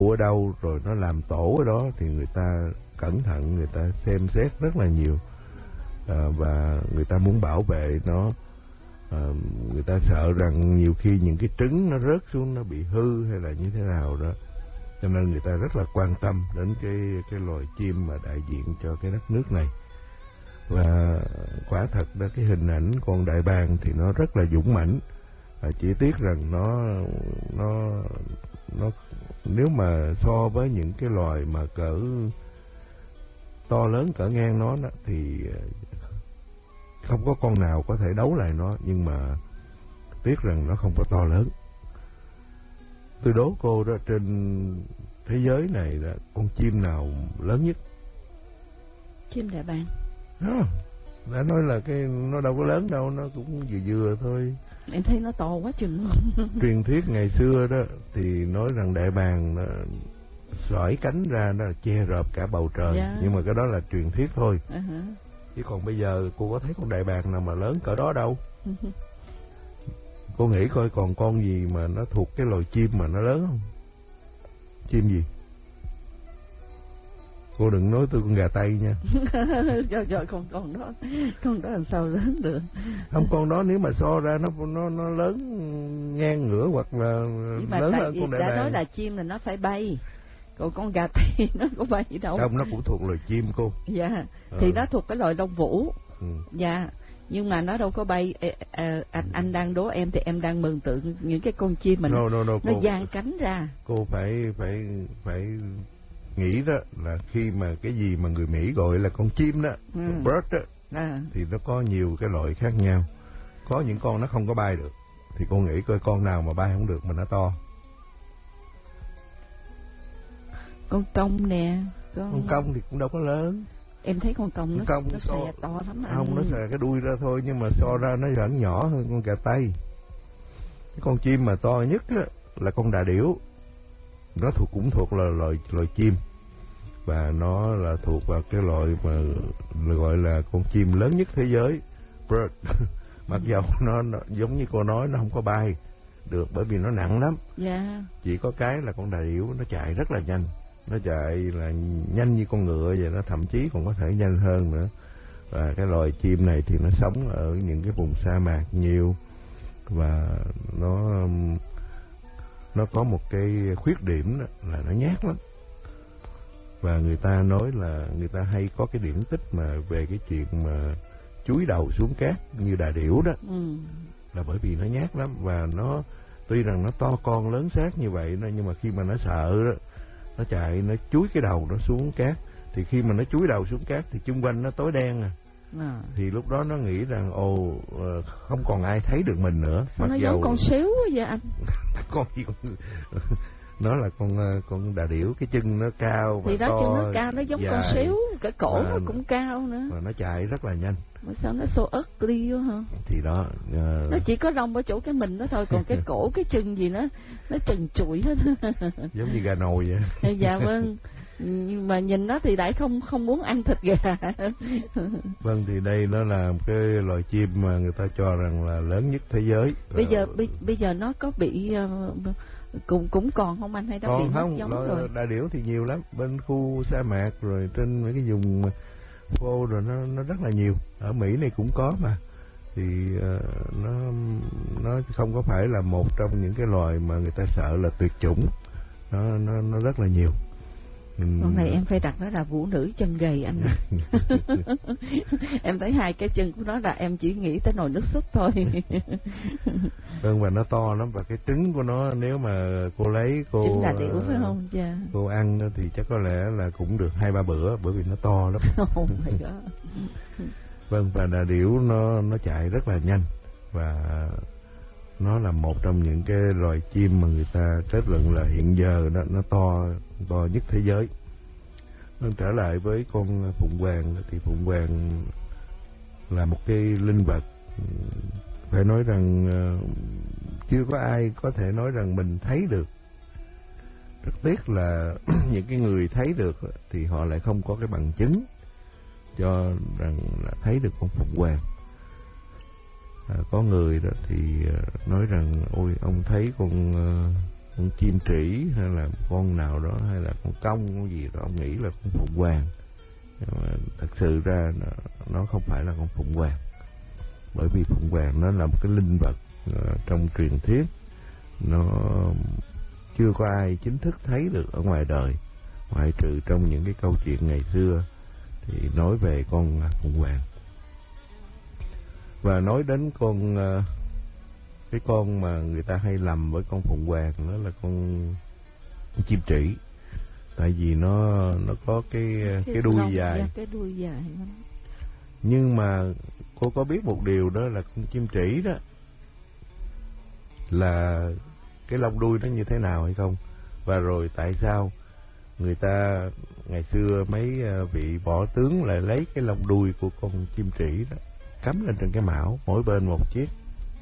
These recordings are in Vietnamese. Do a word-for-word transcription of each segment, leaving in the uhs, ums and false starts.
ở đâu rồi nó làm tổ ở đó thì người ta cẩn thận, người ta xem xét rất là nhiều, à, và người ta muốn bảo vệ nó. À, người ta sợ rằng nhiều khi những cái trứng nó rớt xuống nó bị hư hay là như thế nào đó, cho nên người ta rất là quan tâm đến cái cái loài chim mà đại diện cho cái đất nước này. Và quả thật đó, cái hình ảnh con đại bàng thì nó rất là dũng mãnh, à, chỉ tiếc rằng nó nó nó nếu mà so với những cái loài mà cỡ to lớn cỡ ngang nó đó, thì không có con nào có thể đấu lại nó, nhưng mà tiếc rằng nó không có to lớn. Tôi đố cô đó, trên thế giới này là con chim nào lớn nhất? Chim đại bàng. Đó, đã nói là cái nó đâu có lớn đâu, nó cũng vừa vừa thôi. Em thấy nó to quá chừng. Truyền thuyết ngày xưa đó thì nói rằng đại bàng nó xõi cánh ra nó che rợp cả bầu trời, yeah. Nhưng mà cái đó là truyền thuyết thôi. Uh-huh. Chứ còn bây giờ cô có thấy con đại bàng nào mà lớn cỡ đó đâu. Uh-huh. Cô nghĩ coi còn con gì mà nó thuộc cái loài chim mà nó lớn không? Chim gì? Cô đừng nói tôi con gà Tây nha. Trời trời, con con đó, con đó làm sao lớn được? Không, con đó nếu mà so ra nó nó nó lớn ngang ngửa hoặc là lớn hơn con đại bàng. Đã nói là chim là nó phải bay. Còn con gà Tây nó có bay đâu. Không, nó cũng thuộc loài chim cô. Dạ, ừ. Thì nó thuộc cái loài lông vũ. Ừ. Dạ, nhưng mà nó đâu có bay. À, à, anh, anh đang đố em thì em đang mường tượng những cái con chim mình no, no, no, nó cô, dang cánh ra. Cô phải phải phải nghĩ đó là khi mà cái gì mà người Mỹ gọi là con chim đó, ừ. con bird đó, à. Thì nó có nhiều cái loại khác nhau. Có những con nó không có bay được, thì cô nghĩ coi con nào mà bay không được mà nó to. Con công nè. Con, con công thì cũng đâu có lớn. Em thấy con công nó, công nó so, xè to lắm. Không, anh. Nó xè cái đuôi ra thôi, nhưng mà so ra nó vẫn nhỏ hơn con gà Tây. Cái con chim mà to nhất đó là con đà điểu. Nó thuộc cũng thuộc là loài loài chim, và nó là thuộc vào cái loại mà gọi là con chim lớn nhất thế giới, bird. Mặc dầu nó, nó giống như cô nói, nó không có bay được bởi vì nó nặng lắm. Yeah. Chỉ có cái là con đà điểu nó chạy rất là nhanh, nó chạy là nhanh như con ngựa vậy, nó thậm chí còn có thể nhanh hơn nữa. Và cái loài chim này thì nó sống ở những cái vùng sa mạc nhiều, và nó nó có một cái khuyết điểm đó là nó nhát lắm. Và người ta nói là người ta hay có cái điển tích mà về cái chuyện mà chúi đầu xuống cát như đà điểu đó, ừ. là bởi vì nó nhát lắm. Và nó tuy rằng nó to con lớn xác như vậy đó, nhưng mà khi mà nó sợ đó, nó chạy, nó chúi cái đầu nó xuống cát, thì khi mà nó chúi đầu xuống cát thì chung quanh nó tối đen à. À. Thì lúc đó nó nghĩ rằng ồ, không còn ai thấy được mình nữa. Sao mặc nó dầu... giống con xíu vậy anh? Con gì con nó là con con đà điểu, cái chân nó cao và thì đó, to, chân nó cao, nó giống dài. Con xíu, cái cổ nó cũng cao nữa, và nó chạy rất là nhanh. Mà sao nó so ugly quá hả? Thì đó, uh... nó chỉ có lông ở chỗ cái mình đó thôi, còn cái cổ cái chân gì nó nó trần trụi hết. Giống như gà nồi vậy. Dạ vâng. Nhưng mà nhìn nó thì lại không không muốn ăn thịt gà. Vâng, thì đây nó là một cái loài chim mà người ta cho rằng là lớn nhất thế giới. Bây giờ bây, bây giờ nó có bị uh, cũng cũng còn không anh, hay đã còn bị không, mất giống rồi? Đà điểu thì nhiều lắm, bên khu sa mạc rồi trên mấy cái vùng khô rồi nó nó rất là nhiều. Ở Mỹ này cũng có mà. Thì uh, nó nó không có phải là một trong những cái loài mà người ta sợ là tuyệt chủng. Nó nó nó rất là nhiều. Con này em phải đặt nó là vũ nữ chân gầy anh ạ. Em thấy hai cái chân của nó là em chỉ nghĩ tới nồi nước súp thôi. Vâng, và nó to lắm, và cái trứng của nó nếu mà cô lấy cô trứng đà điểu phải không? Yeah. Cô ăn thì chắc có lẽ là cũng được hai ba bữa, bởi vì nó to lắm. Oh my God. Vâng, và đà điểu nó nó chạy rất là nhanh, và nó là một trong những cái loài chim mà người ta kết luận là hiện giờ nó, nó to to nhất thế giới. Nên trở lại với con phụng hoàng, thì phụng hoàng là một cái linh vật phải nói rằng chưa có ai có thể nói rằng mình thấy được. Rất tiếc là những cái người thấy được thì họ lại không có cái bằng chứng cho rằng là thấy được con phụng hoàng. À, có người đó thì nói rằng ôi ông thấy con uh, con chim trĩ hay là con nào đó, hay là con công con gì đó, ông nghĩ là con phụng hoàng. Nhưng mà thật sự ra nó, nó không phải là con phụng hoàng, bởi vì phụng hoàng nó là một cái linh vật uh, trong truyền thuyết, nó chưa có ai chính thức thấy được ở ngoài đời, ngoại trừ trong những cái câu chuyện ngày xưa thì nói về con phụng hoàng. Và nói đến con uh, cái con mà người ta hay lầm với con phụng hoàng, đó là con, con chim trĩ, tại vì nó nó có cái cái, cái đuôi lông, dài, cái đuôi dài lắm. Nhưng mà cô có biết một điều, đó là con chim trĩ đó là cái lông đuôi nó như thế nào hay không? Và rồi tại sao người ta ngày xưa mấy vị võ tướng lại lấy cái lông đuôi của con chim trĩ đó cắm lên trên cái mão, mỗi bên một chiếc?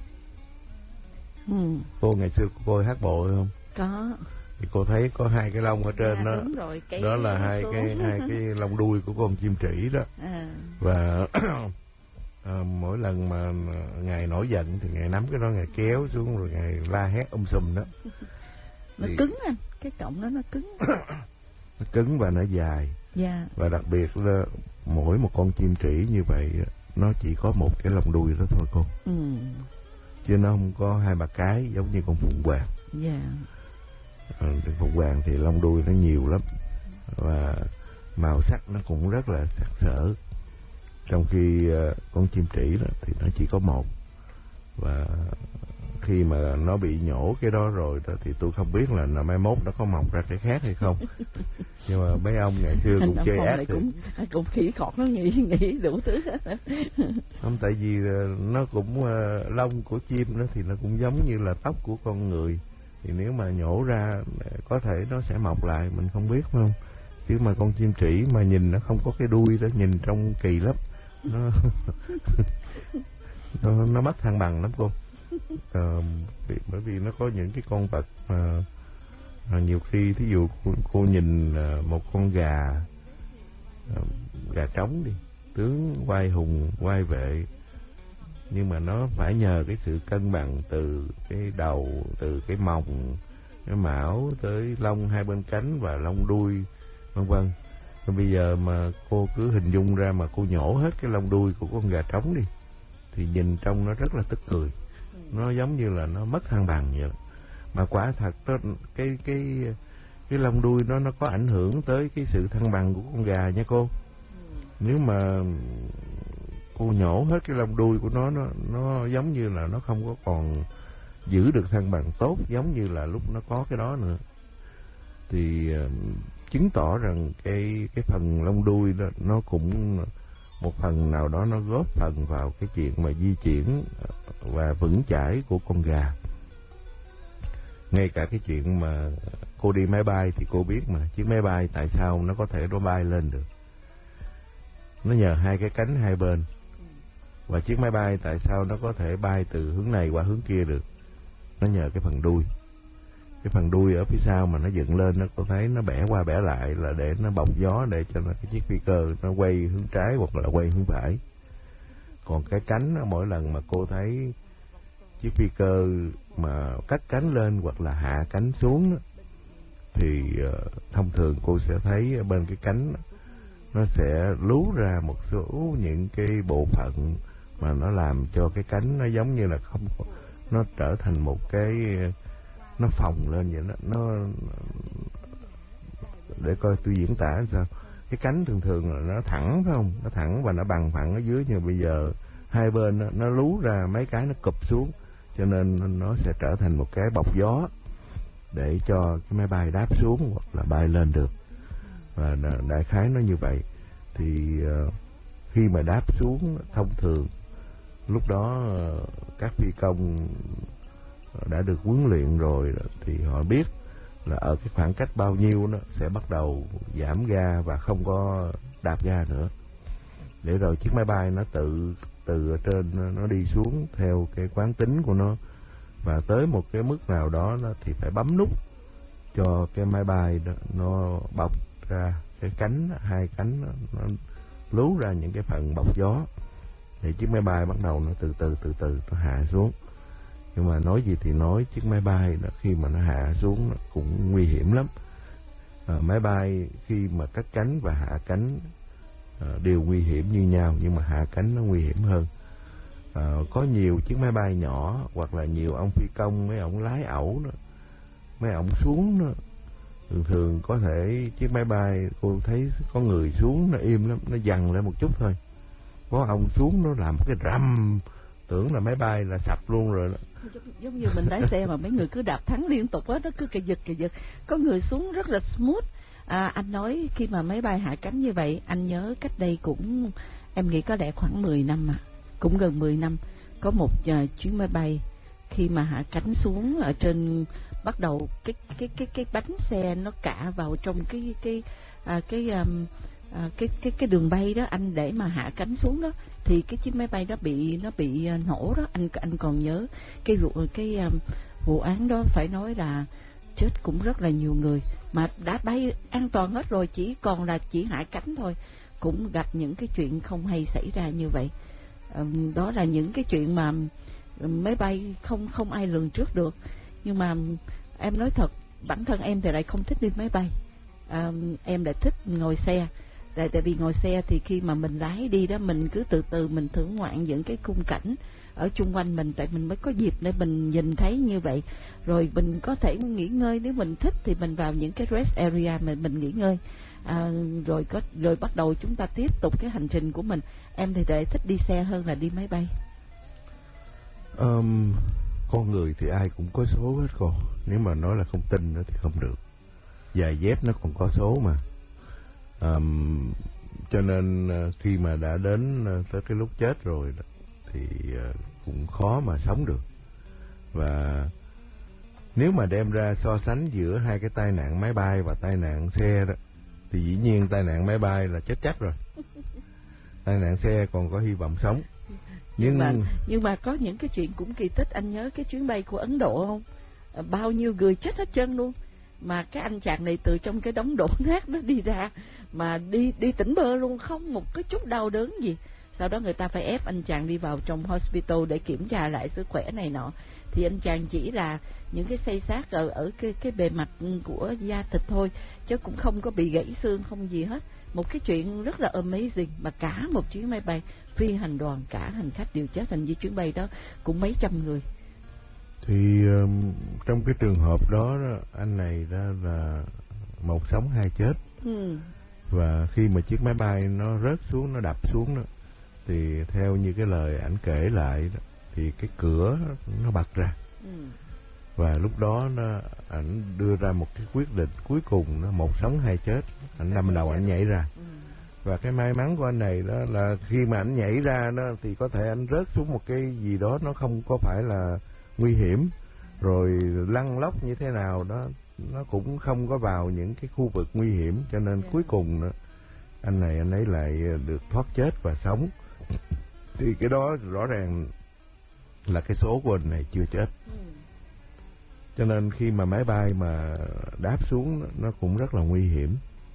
Ừ. Cô ngày xưa cô coi hát bộ hay không? Có. Thì cô thấy có hai cái lông ở trên à, đó, rồi, cái đó là hai xuống. cái hai cái lông đuôi của con chim trĩ đó. À. Và à, mỗi lần mà ngài nổi giận thì ngài nắm cái đó ngài kéo xuống rồi ngài la hét um sùm đó. Nó thì... cứng anh, cái cọng đó nó cứng. Nó cứng và nó dài. Yeah. Và đặc biệt là mỗi một con chim trĩ như vậy nó chỉ có một cái lông đuôi đó thôi cô. Ừ. Chứ nó không có hai ba cái giống như con phụng hoàng. Yeah. À, phụng hoàng thì lông đuôi nó nhiều lắm và màu sắc nó cũng rất là sặc sỡ, trong khi uh, con chim trĩ đó thì nó chỉ có một. Và khi mà nó bị nhổ cái đó rồi đó, thì tôi không biết là, là mai mốt nó có mọc ra cái khác hay không. Nhưng mà mấy ông ngày xưa cũng chơi ác thì cũng, cũng khỉ khọt, nó nghĩ nghĩ đủ thứ. Không, tại vì nó cũng uh, lông của chim đó thì nó cũng giống như là tóc của con người, thì nếu mà nhổ ra có thể nó sẽ mọc lại, mình không biết phải không? Chứ mà con chim trĩ mà nhìn nó không có cái đuôi đó, nhìn trông kỳ lắm. Nó nó, nó mất thăng bằng lắm cô. À, vì, bởi vì nó có những cái con vật mà, mà nhiều khi thí dụ cô, cô nhìn một con gà gà trống đi, tướng oai hùng oai vệ, nhưng mà nó phải nhờ cái sự cân bằng từ cái đầu, từ cái mồng, cái mão tới lông hai bên cánh và lông đuôi vân vân. Bây giờ mà cô cứ hình dung ra mà cô nhổ hết cái lông đuôi của con gà trống đi thì nhìn trông nó rất là tức cười, nó giống như là nó mất thăng bằng vậy. Mà quả thật đó, cái cái cái lông đuôi nó nó có ảnh hưởng tới cái sự thăng bằng của con gà nha cô. Nếu mà cô nhổ hết cái lông đuôi của nó, nó nó giống như là nó không có còn giữ được thăng bằng tốt giống như là lúc nó có cái đó nữa. Thì uh, chứng tỏ rằng cái cái phần lông đuôi đó nó cũng một phần nào đó nó góp phần vào cái chuyện mà di chuyển và vững chãi của con gà. Ngay cả cái chuyện mà cô đi máy bay thì cô biết mà, chiếc máy bay tại sao nó có thể nó bay lên được, nó nhờ hai cái cánh hai bên. Và chiếc máy bay tại sao nó có thể bay từ hướng này qua hướng kia được, nó nhờ cái phần đuôi. Cái phần đuôi ở phía sau mà nó dựng lên, nó có thấy nó bẻ qua bẻ lại là để nó bọc gió, để cho nó, cái chiếc phi cơ nó quay hướng trái hoặc là quay hướng phải. Còn cái cánh đó, mỗi lần mà cô thấy chiếc phi cơ mà cắt cánh lên hoặc là hạ cánh xuống đó, thì uh, thông thường cô sẽ thấy ở bên cái cánh nó sẽ lú ra một số những cái bộ phận mà nó làm cho cái cánh nó giống như là không, nó trở thành một cái, nó phồng lên vậy đó. Nó để coi tôi diễn tả sao. Cái cánh thường thường là nó thẳng phải không, nó thẳng và nó bằng phẳng ở dưới, nhưng bây giờ hai bên nó, nó lú ra mấy cái, nó cụp xuống, cho nên nó sẽ trở thành một cái bọc gió để cho cái máy bay đáp xuống hoặc là bay lên được. Và đại khái nó như vậy. Thì uh, khi mà đáp xuống thông thường lúc đó uh, các phi công đã được huấn luyện rồi thì họ biết là ở cái khoảng cách bao nhiêu nó sẽ bắt đầu giảm ga và không có đạp ga nữa, để rồi chiếc máy bay nó tự từ ở trên nó đi xuống theo cái quán tính của nó, và tới một cái mức nào đó nó thì phải bấm nút cho cái máy bay đó, nó bọc ra cái cánh, hai cánh nó, nó lú ra những cái phần bọc gió, thì chiếc máy bay bắt đầu nó từ từ từ từ nó hạ xuống. Nhưng mà nói gì thì nói, chiếc máy bay đó, khi mà nó hạ xuống nó cũng nguy hiểm lắm. À, máy bay khi mà cất cánh và hạ cánh à, đều nguy hiểm như nhau, nhưng mà hạ cánh nó nguy hiểm hơn. À, có nhiều chiếc máy bay nhỏ hoặc là nhiều ông phi công, mấy ông lái ẩu đó, mấy ông xuống đó, thường thường có thể chiếc máy bay cô thấy có người xuống nó im lắm, nó dằn lại một chút thôi. Có ông xuống nó làm cái rầm, tưởng là máy bay là sập luôn rồi đó. Giống, giống như mình lái xe mà mấy người cứ đạp thắng liên tục á, nó cứ kì giật kì giật. Có người xuống rất là smooth. À, anh nói khi mà máy bay hạ cánh như vậy, anh nhớ cách đây cũng, em nghĩ có lẽ khoảng mười năm mà, cũng gần mười năm, có một uh, chuyến máy bay khi mà hạ cánh xuống ở trên, bắt đầu cái cái cái cái bánh xe nó cả vào trong cái cái à, cái um, à, cái cái cái đường bay đó anh, để mà hạ cánh xuống đó, thì cái chiếc máy bay đó bị nó bị uh, nổ đó. Anh anh còn nhớ cái vụ cái um, vụ án đó, phải nói là chết cũng rất là nhiều người, mà đã bay an toàn hết rồi, chỉ còn là chỉ hạ cánh thôi, cũng gặp những cái chuyện không hay xảy ra như vậy. Um, đó là những cái chuyện mà máy bay không không ai lường trước được. Nhưng mà em nói thật, bản thân em thì lại không thích đi máy bay. À, em lại thích ngồi xe. Tại, tại vì ngồi xe thì khi mà mình lái đi đó, mình cứ từ từ mình thưởng ngoạn những cái khung cảnh ở chung quanh mình, tại mình mới có dịp để mình nhìn thấy như vậy. Rồi mình có thể nghỉ ngơi, nếu mình thích thì mình vào những cái rest area mà mình nghỉ ngơi. À, rồi có rồi bắt đầu chúng ta tiếp tục cái hành trình của mình. Em thì lại thích đi xe hơn là đi máy bay. Um, con người thì ai cũng có số hết cô. Nếu mà nói là không tin nữa thì không được. Giày dép nó còn có số mà. Um, cho nên khi mà đã đến tới cái lúc chết rồi thì cũng khó mà sống được. Và nếu mà đem ra so sánh giữa hai cái tai nạn máy bay và tai nạn xe đó, thì dĩ nhiên tai nạn máy bay là chết chắc rồi. Tai nạn xe còn có hy vọng sống. Nhưng, nhưng mà nhưng mà có những cái chuyện cũng kỳ tích. Anh nhớ cái chuyến bay của Ấn Độ không? Bao nhiêu người chết hết trơn luôn, mà cái anh chàng này từ trong cái đống đổ nát nó đi ra, mà đi đi tỉnh bơ luôn, không một cái chút đau đớn gì. Sau đó người ta phải ép anh chàng đi vào trong hospital để kiểm tra lại sức khỏe này nọ. Thì anh chàng chỉ là những cái xây xát ở ở cái cái bề mặt của da thịt thôi, chứ cũng không có bị gãy xương, không gì hết. Một cái chuyện rất là amazing, mà cả một chuyến máy bay phi hành đoàn, cả hành khách đều chết. Thành với chuyến bay đó cũng mấy trăm người. Thì um, trong cái trường hợp đó, đó anh này đó là một sống hai chết. ừ. Và khi mà chiếc máy bay nó rớt xuống, nó đập xuống đó, thì theo như cái lời ảnh kể lại đó, thì cái cửa nó bật ra. ừ. Và lúc đó nó ảnh đưa ra một cái quyết định cuối cùng, nó một sống hai chết. Ảnh nằm đầu ảnh nhảy ra. ừ. Và cái may mắn của anh này đó là khi mà ảnh nhảy ra đó, thì có thể anh rớt xuống một cái gì đó nó không có phải là nguy hiểm, rồi lăn lóc như thế nào đó, nó cũng không có vào những cái khu vực nguy hiểm. Cho nên yeah. cuối cùng đó, anh này anh ấy lại được thoát chết và sống. Thì cái đó rõ ràng là cái số của anh này chưa chết. ừ. Cho nên khi mà máy bay mà đáp xuống nó cũng rất là nguy hiểm.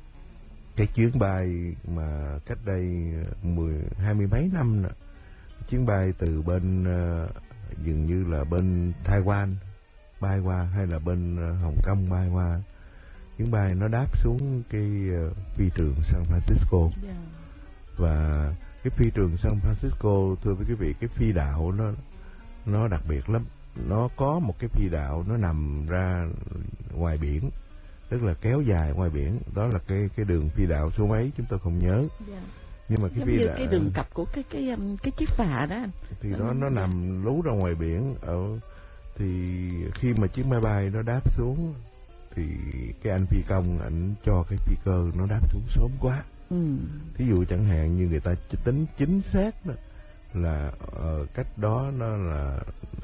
Cái chuyến bay mà cách đây mười hai mươi mấy năm nè, chuyến bay từ bên uh, dường như là bên Taiwan bay qua, hay là bên uh, Hồng Kông bay qua, chuyến bay nó đáp xuống cái uh, phi trường San Francisco. yeah. Và cái phi trường San Francisco, thưa với quý vị, cái phi đạo nó nó đặc biệt lắm. Nó có một cái phi đạo nó nằm ra ngoài biển, tức là kéo dài ngoài biển. Đó là cái cái đường phi đạo số mấy chúng tôi không nhớ. yeah. Nhưng mà cái giống phi như đạo, cái đường cặp của cái cái cái chiếc phà đó. thì đó nó nằm lú ra ngoài biển. Ở thì khi mà chiếc máy bay nó đáp xuống, thì cái anh phi công ảnh cho cái phi cơ nó đáp xuống sớm quá. ừ. Thí dụ chẳng hạn như người ta tính chính xác đó, là uh, cách đó nó là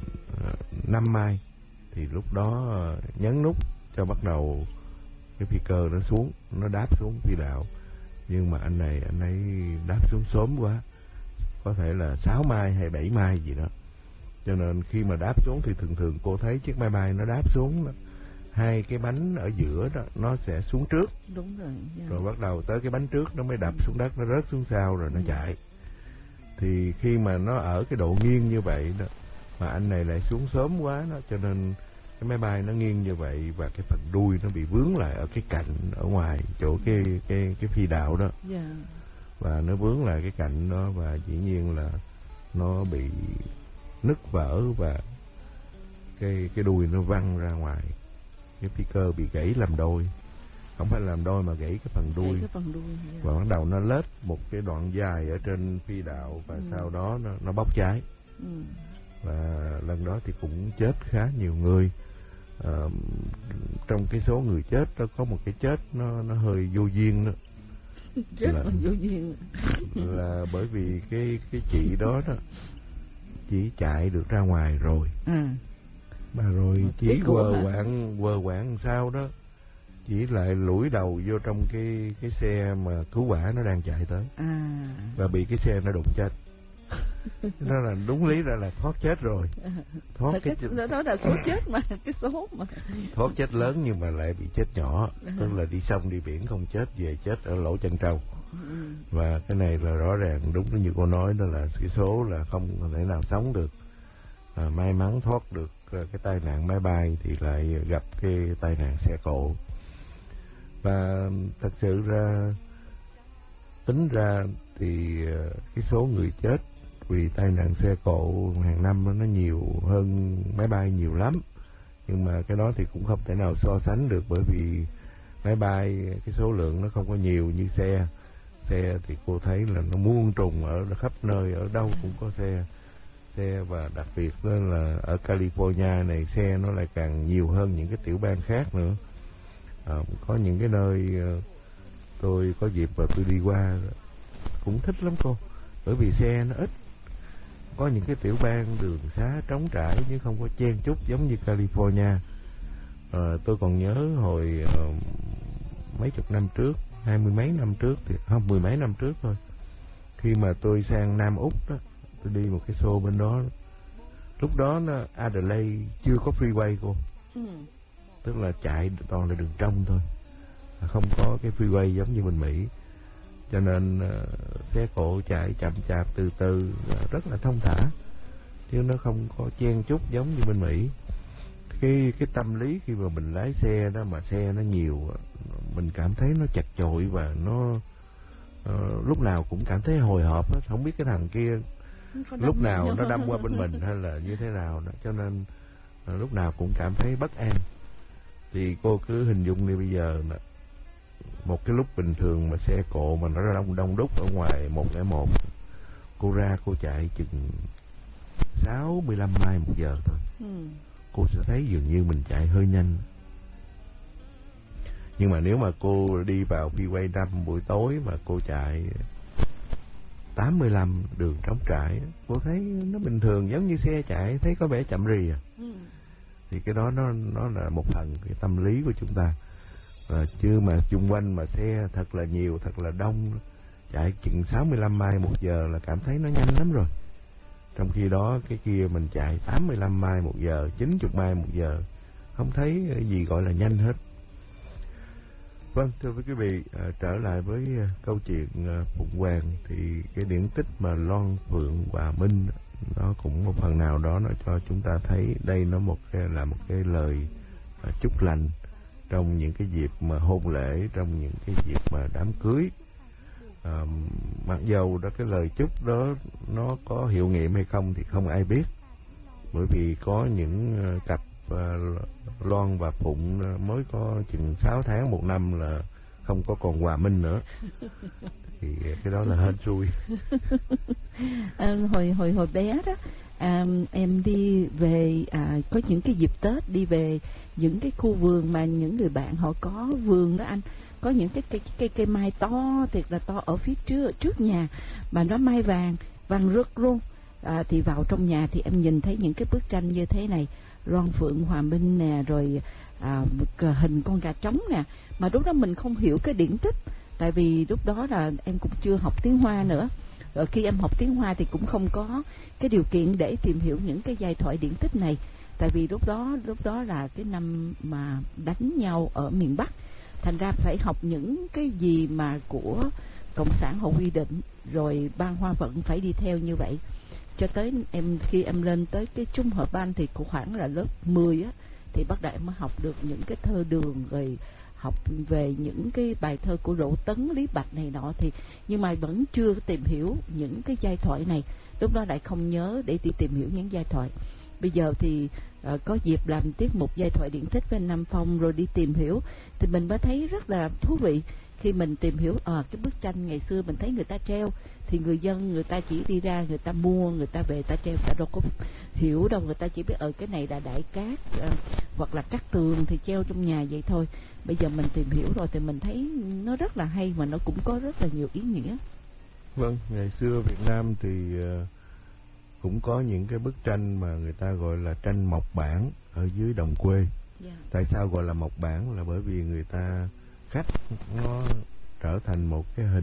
uh, năm mai, thì lúc đó uh, nhấn nút cho bắt đầu cái phi cơ nó xuống, nó đáp xuống phi đạo. Nhưng mà anh này anh ấy đáp xuống sớm quá, có thể là sáu mai hay bảy mai gì đó. Cho nên khi mà đáp xuống thì thường thường cô thấy chiếc máy bay nó đáp xuống đó, hai cái bánh ở giữa đó nó sẽ xuống trước. Đúng rồi. yeah. Rồi bắt đầu tới cái bánh trước nó mới đập xuống đất, nó rớt xuống sau rồi nó chạy. Thì khi mà nó ở cái độ nghiêng như vậy đó, mà anh này lại xuống sớm quá đó, cho nên cái máy bay nó nghiêng như vậy và cái phần đuôi nó bị vướng lại ở cái cạnh ở ngoài chỗ cái cái cái phi đạo đó. Yeah. Và nó vướng lại cái cạnh đó và dĩ nhiên là nó bị nứt vỡ và cái cái đuôi nó văng ra ngoài, cái phi cơ bị gãy làm đôi, không phải làm đôi mà gãy cái phần đuôi, cái phần đuôi yeah. Và bắt đầu nó lết một cái đoạn dài ở trên phi đạo và ừ. sau đó nó, nó bốc cháy. Ừ. Và lần đó thì cũng chết khá nhiều người. À, trong cái số người chết đó có một cái chết nó nó hơi vô duyên đó. Rất là vô duyên. Là bởi vì cái cái chị đó đó chỉ chạy được ra ngoài rồi. À. Mà rồi chỉ quơ quạng quơ quạng sao đó, chỉ lại lủi đầu vô trong cái cái xe mà cứu hỏa nó đang chạy tới. À. Và bị cái xe nó đụng chết. Đó là đúng lý ra là thoát chết rồi. Thoát cái, cái đó, đó là số chết mà, cái số mà thoát chết lớn nhưng mà lại bị chết nhỏ, tức là đi sông đi biển không chết, về chết ở lỗ chân trâu. Và cái này là rõ ràng đúng như cô nói, đó là cái số là không thể nào sống được. À, may mắn thoát được cái tai nạn máy bay thì lại gặp cái tai nạn xe cộ. Và thật sự ra tính ra thì cái số người chết vì tai nạn xe cộ hàng năm nó nhiều hơn máy bay nhiều lắm, nhưng mà cái đó thì cũng không thể nào so sánh được, bởi vì máy bay cái số lượng nó không có nhiều như xe. Xe thì cô thấy là nó muôn trùng ở khắp nơi, ở đâu cũng có xe xe và đặc biệt đó là ở California này xe nó lại càng nhiều hơn những cái tiểu bang khác nữa. À, có những cái nơi tôi có dịp và tôi đi qua cũng thích lắm cô, bởi vì xe nó ít. Có những cái tiểu bang đường xá trống trải nhưng không có chen chúc giống như California. À, tôi còn nhớ hồi uh, mấy chục năm trước, hai mươi mấy năm trước thì không, mười mấy năm trước thôi, khi mà tôi sang Nam Úc đó, tôi đi một cái show bên đó. Lúc đó nó Adelaide chưa có freeway cô. Ừ. Tức là chạy toàn là đường trong thôi, không có cái freeway giống như bên Mỹ. Cho nên uh, xe cộ chạy chậm chạp từ từ, uh, rất là thông thả, chứ nó không có chen chúc giống như bên Mỹ. Cái cái tâm lý khi mà mình lái xe đó mà xe nó nhiều, mình cảm thấy nó chật chội và nó uh, lúc nào cũng cảm thấy hồi hộp đó. Không biết cái thằng kia lúc nào nó đâm qua bên mình hay là như thế nào đó. Cho nên uh, lúc nào cũng cảm thấy bất an. Thì cô cứ hình dung đi, bây giờ nè, một cái lúc bình thường mà xe cộ mà nó đông đông đúc ở ngoài một không một, cô ra cô chạy chừng sáu mươi lăm mai một giờ thôi. Ừ. Cô sẽ thấy dường như mình chạy hơi nhanh. Nhưng mà nếu mà cô đi vào freeway năm buổi tối mà cô chạy tám mươi lăm đường trống trải, cô thấy nó bình thường giống như xe chạy, thấy có vẻ chậm rì à. Ừ. Thì cái đó nó nó là một phần cái tâm lý của chúng ta. À, chứ mà xung quanh mà xe thật là nhiều, thật là đông, chạy chừng sáu mươi lăm mai một giờ là cảm thấy nó nhanh lắm rồi. Trong khi đó cái kia mình chạy tám mươi lăm mai một giờ, chín mươi mai một giờ, không thấy gì gọi là nhanh hết. Vâng, thưa quý vị, à, trở lại với à, câu chuyện à, Phụng Hoàng, thì cái điển tích mà Loan Phượng Hòa Minh nó cũng một phần nào đó nó cho chúng ta thấy đây nó một cái, là một cái lời à, chúc lành trong những cái dịp mà hôn lễ, trong những cái dịp mà đám cưới. À, mặc dầu đó cái lời chúc đó nó có hiệu nghiệm hay không thì không ai biết, bởi vì có những uh, cặp uh, Loan và Phụng uh, mới có chừng sáu tháng một năm là không có còn hòa minh nữa, thì cái đó là hên xui. à, hồi hồi hồi bé đó, à, em đi về à, có những cái dịp Tết đi về những cái khu vườn mà những người bạn họ có vườn đó anh, có những cái cây cây cây mai to thiệt là to ở phía trước trước nhà, mà nó mai vàng vàng rực luôn. À, thì vào trong nhà thì em nhìn thấy những cái bức tranh như thế này, Loan Phượng Hòa Minh nè, rồi à, hình con gà trống nè, mà lúc đó mình không hiểu cái điển tích, tại vì lúc đó là em cũng chưa học tiếng Hoa nữa. Rồi khi em học tiếng Hoa thì cũng không có cái điều kiện để tìm hiểu những cái giai thoại điển tích này, tại vì lúc đó lúc đó là cái năm mà đánh nhau ở miền Bắc, thành ra phải học những cái gì mà của Cộng sản họ quy định, rồi ban Hoa Vận phải đi theo như vậy. cho tới em khi em lên tới cái trung học ban thì cũng khoảng là lớp mười á, thì bắt đầu em mới học được những cái thơ Đường, rồi học về những cái bài thơ của Đỗ Tấn, Lý Bạch này nọ, thì nhưng mà vẫn chưa tìm hiểu những cái giai thoại này. Lúc đó lại không nhớ để đi tìm hiểu những giai thoại. Bây giờ thì uh, có dịp làm tiết mục giai thoại điển tích với Nam Phong rồi đi tìm hiểu, thì mình mới thấy rất là thú vị. Khi mình tìm hiểu à, cái bức tranh ngày xưa mình thấy người ta treo, thì người dân người ta chỉ đi ra người ta mua, người ta về người ta treo, người ta đâu có hiểu đâu, người ta chỉ biết ở ừ, cái này là Đại Cát à, hoặc là Cát Tường thì treo trong nhà vậy thôi. Bây giờ mình tìm hiểu rồi thì mình thấy nó rất là hay, mà nó cũng có rất là nhiều ý nghĩa. Vâng, ngày xưa Việt Nam thì uh, cũng có những cái bức tranh mà người ta gọi là tranh mộc bản ở dưới đồng quê. Yeah. Tại sao gọi là mộc bản? Là bởi vì người ta khắc nó trở thành một cái hình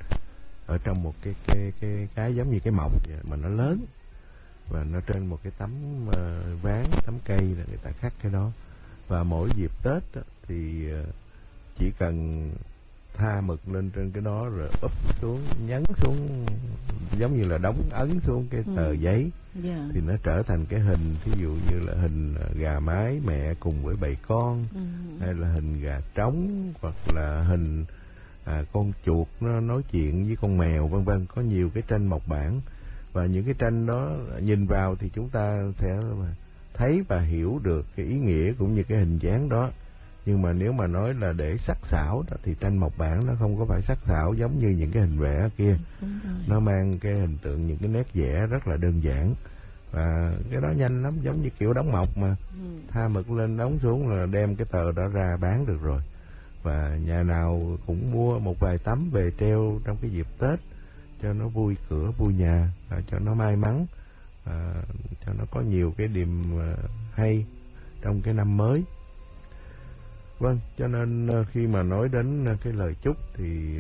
ở trong một cái cái cái cái giống như cái mộc vậy, mà nó lớn, và nó trên một cái tấm uh, ván, tấm cây là người ta khắc cái đó. Và mỗi dịp Tết đó, thì uh, chỉ cần tha mực lên trên cái đó rồi úp xuống, nhấn xuống, giống như là đóng ấn xuống cái tờ ừ. giấy. Yeah. Thì nó trở thành cái hình, thí dụ như là hình gà mái mẹ cùng với bầy con, ừ. hay là hình gà trống, hoặc là hình à, con chuột nó nói chuyện với con mèo, vân vân. Có nhiều cái tranh mộc bản, và những cái tranh đó nhìn vào thì chúng ta sẽ thấy và hiểu được cái ý nghĩa cũng như cái hình dáng đó. Nhưng mà nếu mà nói là để sắc sảo đó, thì tranh mộc bản nó không có phải sắc sảo giống như những cái hình vẽ kia. Nó mang cái hình tượng, những cái nét vẽ rất là đơn giản, và cái đó nhanh lắm, giống như kiểu đóng mộc mà. Ừ. Tha mực lên đóng xuống là đem cái tờ đó ra bán được rồi. Và nhà nào cũng mua một vài tấm về treo trong cái dịp Tết cho nó vui cửa vui nhà, cho nó may mắn, à, cho nó có nhiều cái điểm hay trong cái năm mới. Vâng, cho nên khi mà nói đến cái lời chúc thì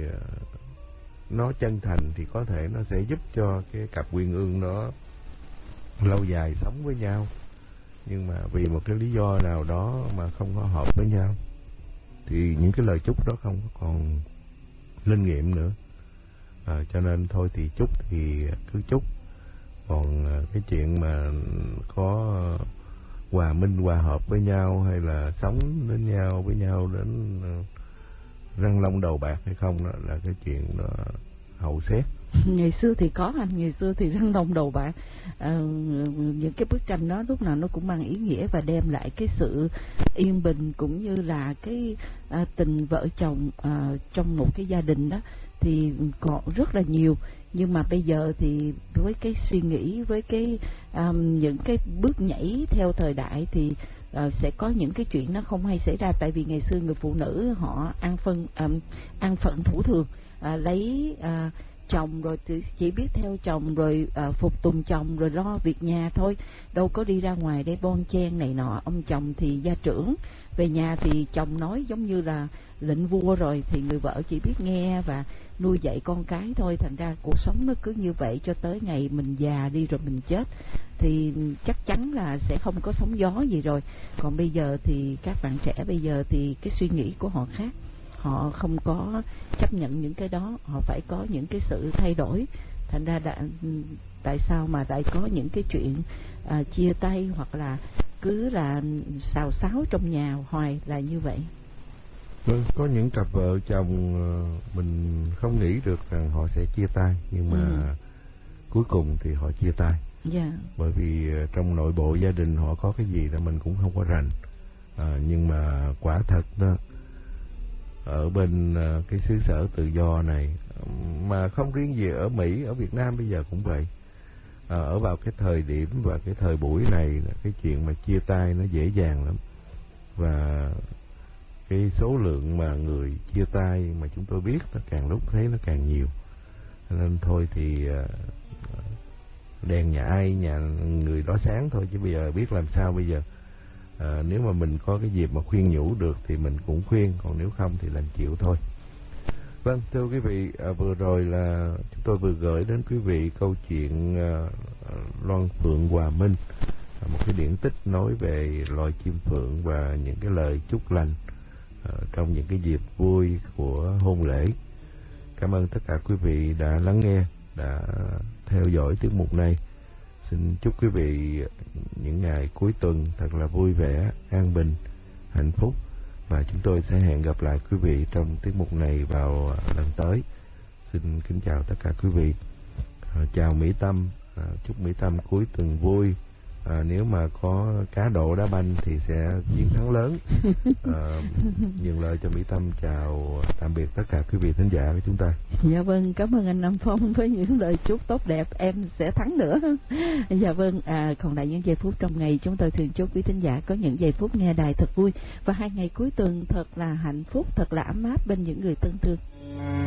nó chân thành thì có thể nó sẽ giúp cho cái cặp uyên ương nó lâu dài sống với nhau. Nhưng mà vì một cái lý do nào đó mà không có hợp với nhau thì những cái lời chúc đó không còn linh nghiệm nữa. À, cho nên thôi thì chúc thì cứ chúc. Còn cái chuyện mà có hòa minh hòa hợp với nhau, hay là sống đến nhau với nhau đến răng long đầu bạc hay không, đó là cái chuyện đó hậu xét. Ngày xưa thì có anh, ngày xưa thì răng long đầu bạc. À, những cái bức tranh đó lúc nào nó cũng mang ý nghĩa và đem lại cái sự yên bình cũng như là cái à, tình vợ chồng à, trong một cái gia đình đó thì còn rất là nhiều. Nhưng mà bây giờ thì với cái suy nghĩ, với cái um, những cái bước nhảy theo thời đại thì uh, sẽ có những cái chuyện nó không hay xảy ra. Tại vì ngày xưa người phụ nữ họ ăn phân um, ăn phận thủ thường, uh, lấy uh, chồng rồi chỉ biết theo chồng, rồi uh, phục tùng chồng, rồi lo việc nhà thôi, đâu có đi ra ngoài để bon chen này nọ. Ông chồng thì gia trưởng, về nhà thì chồng nói giống như là lệnh vua rồi, thì người vợ chỉ biết nghe và nuôi dạy con cái thôi. Thành ra cuộc sống nó cứ như vậy cho tới ngày mình già đi rồi mình chết thì chắc chắn là sẽ không có sóng gió gì rồi. Còn bây giờ thì các bạn trẻ bây giờ thì cái suy nghĩ của họ khác, họ không có chấp nhận những cái đó, họ phải có những cái sự thay đổi. Thành ra đã, tại sao mà lại có những cái chuyện à, chia tay hoặc là cứ là xào xáo trong nhà hoài là như vậy. Vâng, có những cặp vợ chồng mình không nghĩ được rằng họ sẽ chia tay, nhưng mà ừ. cuối cùng thì họ chia tay. Yeah. Bởi vì trong nội bộ gia đình họ có cái gì là mình cũng không có rành. À, nhưng mà quả thật đó, ở bên cái xứ sở tự do này, mà không riêng gì ở Mỹ, ở Việt Nam bây giờ cũng vậy. À, ở vào cái thời điểm và cái thời buổi này, cái chuyện mà chia tay nó dễ dàng lắm. Và cái số lượng mà người chia tay mà chúng tôi biết nó càng lúc thấy nó càng nhiều. Nên thôi thì đèn nhà ai nhà người đó sáng thôi, chứ bây giờ biết làm sao bây giờ. À, nếu mà mình có cái dịp mà khuyên nhủ được thì mình cũng khuyên, còn nếu không thì làm chịu thôi. Vâng, thưa quý vị, à, vừa rồi là chúng tôi vừa gửi đến quý vị câu chuyện à, Loan Phượng Hòa Minh, à, một cái điển tích nói về loài chim phượng và những cái lời chúc lành à, trong những cái dịp vui của hôn lễ. Cảm ơn tất cả quý vị đã lắng nghe, đã theo dõi tiết mục này. Xin chúc quý vị những ngày cuối tuần thật là vui vẻ, an bình, hạnh phúc. Và chúng tôi sẽ hẹn gặp lại quý vị trong tiết mục này vào lần tới. Xin kính chào tất cả quý vị. À, chào Mỹ Tâm, à, chúc Mỹ Tâm cuối tuần vui. À, nếu mà có cá độ đá banh thì sẽ chiến thắng lớn. À, nhường lời cho Mỹ Tâm chào tạm biệt tất cả quý vị thính giả của chúng ta. Dạ vâng, cảm ơn anh Nam Phong với những lời chúc tốt đẹp, em sẽ thắng nữa. Dạ vâng, à, còn lại những giây phút trong ngày chúng tôi thường chúc quý thính giả có những giây phút nghe đài thật vui và hai ngày cuối tuần thật là hạnh phúc, thật là ấm áp bên những người thân thương.